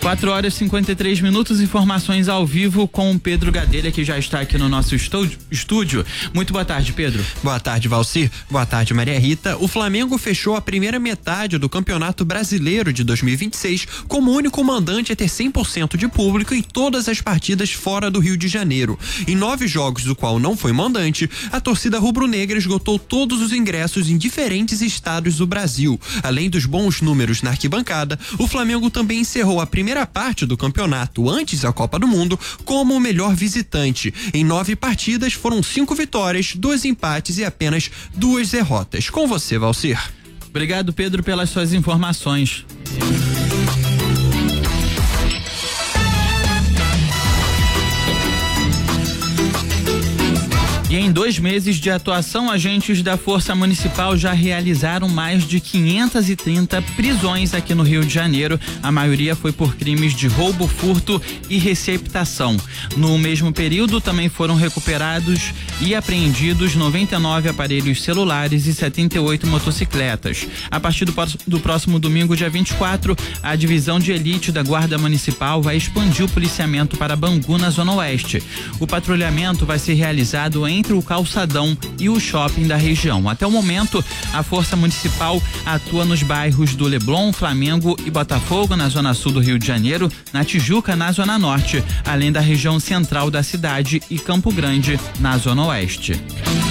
4h53, informações ao vivo com o Pedro Gadelha, que já está aqui no nosso estúdio. Muito boa tarde, Pedro. Boa tarde, Valcir. Boa tarde, Maria Rita. O Flamengo fechou a primeira metade do Campeonato Brasileiro de 2026 como o único mandante a ter 100% de público em todas as partidas fora do Rio de Janeiro. Em 9 jogos do qual não foi mandante, a torcida rubro-negra esgotou todos os ingressos em diferentes estados do Brasil. Além dos bons números na arquibancada, o Flamengo também encerrou a primeira parte do campeonato antes da Copa do Mundo como o melhor visitante. Em 9 partidas foram 5 vitórias, 2 empates e apenas 2 derrotas. Com você, Valcir. Obrigado, Pedro, pelas suas informações. E em 2 meses de atuação, agentes da Força Municipal já realizaram mais de 530 prisões aqui no Rio de Janeiro. A maioria foi por crimes de roubo, furto e receptação. No mesmo período, também foram recuperados e apreendidos 99 aparelhos celulares e 78 motocicletas. A partir do próximo domingo, dia 24, a divisão de elite da Guarda Municipal vai expandir o policiamento para Bangu, na Zona Oeste. O patrulhamento vai ser realizado entre o calçadão e o shopping da região. Até o momento, a Força Municipal atua nos bairros do Leblon, Flamengo e Botafogo, na Zona Sul do Rio de Janeiro, na Tijuca, na Zona Norte, além da região central da cidade, e Campo Grande, na Zona Oeste.